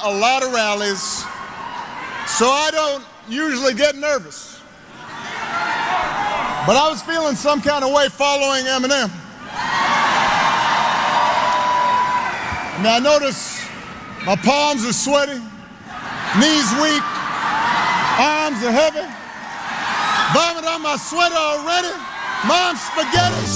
a lot of rallies, so I don't usually get nervous. But I was feeling some kind of way following Eminem. I mean, I notice my palms are sweaty, knees weak, arms are heavy, vomit on my sweater already, mom's spaghetti.